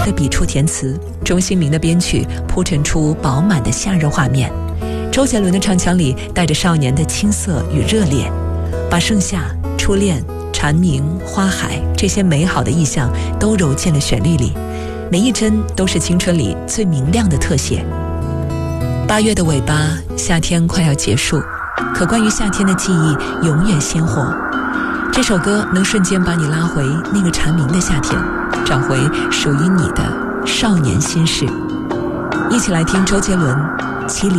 的笔触填词，钟兴民的编曲铺陈出饱满的夏日画面，周杰伦的唱腔里带着少年的青涩与热烈，把盛夏、初恋、蝉鸣、花海这些美好的意象都揉进了旋律里，每一帧都是青春里最明亮的特写。8月的尾巴，夏天快要结束，可关于夏天的记忆永远鲜活。这首歌能瞬间把你拉回那个蝉鸣的夏天，找回属于你的少年心事。一起来听周杰伦《七里